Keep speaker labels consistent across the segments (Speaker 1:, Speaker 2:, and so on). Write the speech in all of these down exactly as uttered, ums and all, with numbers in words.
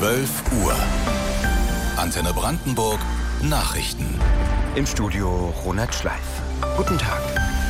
Speaker 1: zwölf Uhr. Antenne Brandenburg Nachrichten.
Speaker 2: Im Studio Ronald Schleif. Guten Tag.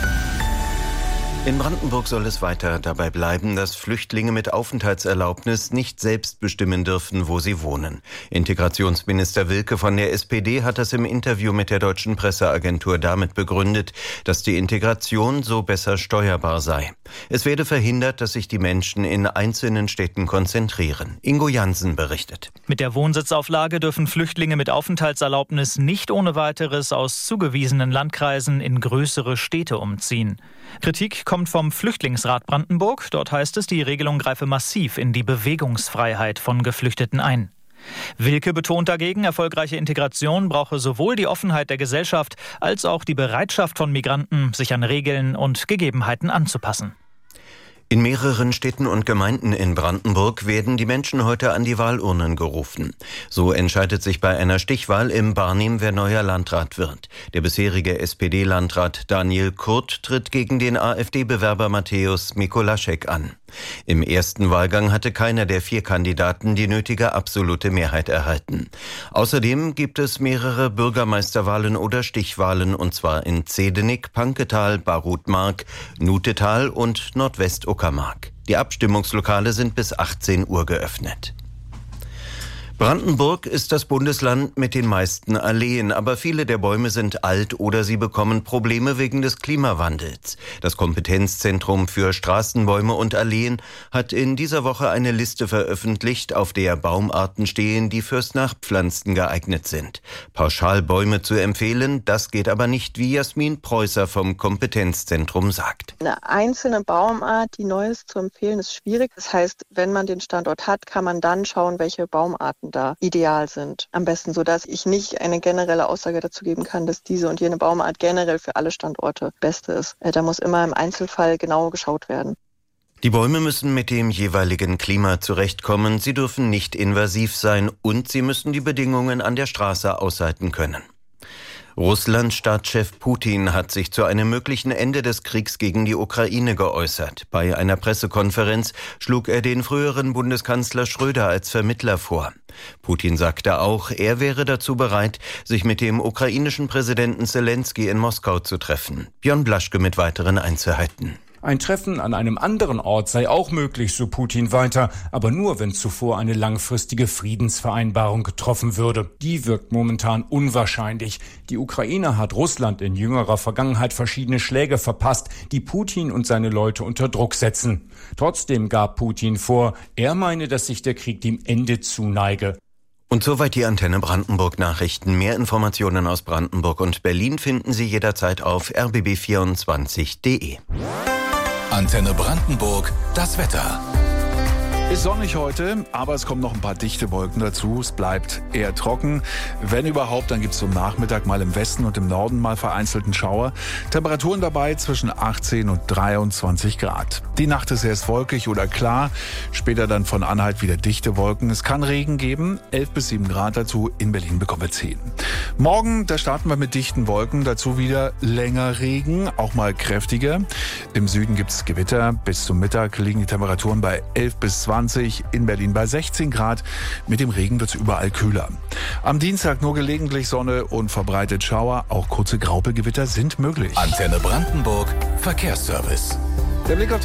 Speaker 2: In Brandenburg soll es weiter dabei bleiben, dass Flüchtlinge mit Aufenthaltserlaubnis nicht selbst bestimmen dürfen, wo sie wohnen. Integrationsminister Wilke von der S P D hat das im Interview mit der Deutschen Presseagentur damit begründet, dass die Integration so besser steuerbar sei. Es werde verhindert, dass sich die Menschen in einzelnen Städten konzentrieren. Ingo Jansen berichtet.
Speaker 3: Mit der Wohnsitzauflage dürfen Flüchtlinge mit Aufenthaltserlaubnis nicht ohne weiteres aus zugewiesenen Landkreisen in größere Städte umziehen. Kritik kommt vom Flüchtlingsrat Brandenburg. Dort heißt es, die Regelung greife massiv in die Bewegungsfreiheit von Geflüchteten ein. Wilke betont dagegen, erfolgreiche Integration brauche sowohl die Offenheit der Gesellschaft als auch die Bereitschaft von Migranten, sich an Regeln und Gegebenheiten anzupassen.
Speaker 2: In mehreren Städten und Gemeinden in Brandenburg werden die Menschen heute an die Wahlurnen gerufen. So entscheidet sich bei einer Stichwahl im Barnim, wer neuer Landrat wird. Der bisherige S P D-Landrat Daniel Kurt tritt gegen den AfD-Bewerber Mateusz Mikolaschek an. Im ersten Wahlgang hatte keiner der vier Kandidaten die nötige absolute Mehrheit erhalten. Außerdem gibt es mehrere Bürgermeisterwahlen oder Stichwahlen, und zwar in Zedenik, Panketal, Barutmark, Nutetal und Nordwestuckermark. Die Abstimmungslokale sind bis achtzehn Uhr geöffnet. Brandenburg ist das Bundesland mit den meisten Alleen, aber viele der Bäume sind alt oder sie bekommen Probleme wegen des Klimawandels. Das Kompetenzzentrum für Straßenbäume und Alleen hat in dieser Woche eine Liste veröffentlicht, auf der Baumarten stehen, die fürs Nachpflanzen geeignet sind. Pauschal Bäume zu empfehlen, das geht aber nicht, wie Jasmin Preußer vom Kompetenzzentrum sagt.
Speaker 4: Eine einzelne Baumart, die neu ist, zu empfehlen, ist schwierig. Das heißt, wenn man den Standort hat, kann man dann schauen, welche Baumarten da ideal sind. Am besten so, dass ich nicht eine generelle Aussage dazu geben kann, dass diese und jene Baumart generell für alle Standorte beste ist. Da muss immer im Einzelfall genau geschaut werden.
Speaker 2: Die Bäume müssen mit dem jeweiligen Klima zurechtkommen, sie dürfen nicht invasiv sein und sie müssen die Bedingungen an der Straße aushalten können. Russlands Staatschef Putin hat sich zu einem möglichen Ende des Kriegs gegen die Ukraine geäußert. Bei einer Pressekonferenz schlug er den früheren Bundeskanzler Schröder als Vermittler vor. Putin sagte auch, er wäre dazu bereit, sich mit dem ukrainischen Präsidenten Selenskyj in Moskau zu treffen. Björn Blaschke mit weiteren Einzelheiten.
Speaker 5: Ein Treffen an einem anderen Ort sei auch möglich, so Putin weiter, aber nur, wenn zuvor eine langfristige Friedensvereinbarung getroffen würde. Die wirkt momentan unwahrscheinlich. Die Ukraine hat Russland in jüngerer Vergangenheit verschiedene Schläge verpasst, die Putin und seine Leute unter Druck setzen. Trotzdem gab Putin vor, er meine, dass sich der Krieg dem Ende zuneige.
Speaker 2: Und soweit die Antenne Brandenburg Nachrichten. Mehr Informationen aus Brandenburg und Berlin finden Sie jederzeit auf r b b vierundzwanzig punkt d e.
Speaker 1: Antenne Brandenburg, das Wetter.
Speaker 6: Ist sonnig heute, aber es kommen noch ein paar dichte Wolken dazu. Es bleibt eher trocken. Wenn überhaupt, dann gibt es zum Nachmittag mal im Westen und im Norden mal vereinzelten Schauer. Temperaturen dabei zwischen achtzehn und dreiundzwanzig Grad. Die Nacht ist erst wolkig oder klar, später dann von Anhalt wieder dichte Wolken. Es kann Regen geben, elf bis sieben Grad dazu. In Berlin bekommen wir zehn. Morgen, da starten wir mit dichten Wolken, dazu wieder länger Regen, auch mal kräftiger. Im Süden gibt es Gewitter. Bis zum Mittag liegen die Temperaturen bei elf bis zwanzig. In Berlin bei sechzehn Grad. Mit dem Regen wird es überall kühler. Am Dienstag nur gelegentlich Sonne und verbreitet Schauer. Auch kurze Graupelgewitter sind möglich.
Speaker 1: Antenne Brandenburg Verkehrsservice.
Speaker 6: Der Blick auf